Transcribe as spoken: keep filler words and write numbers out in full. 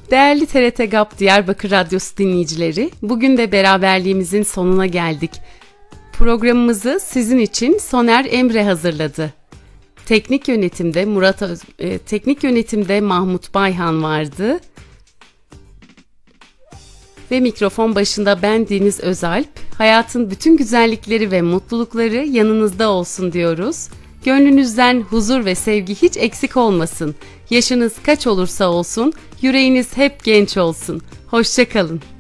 Değerli T R T GAP Diyarbakır Radyosu dinleyicileri, bugün de beraberliğimizin sonuna geldik. Programımızı sizin için Soner Emre hazırladı. Teknik yönetimde Murat Öz, e, teknik yönetimde Mahmut Bayhan vardı. Ve mikrofon başında ben Deniz Özalp. Hayatın bütün güzellikleri ve mutlulukları yanınızda olsun diyoruz. Gönlünüzden huzur ve sevgi hiç eksik olmasın. Yaşınız kaç olursa olsun, yüreğiniz hep genç olsun. Hoşça kalın.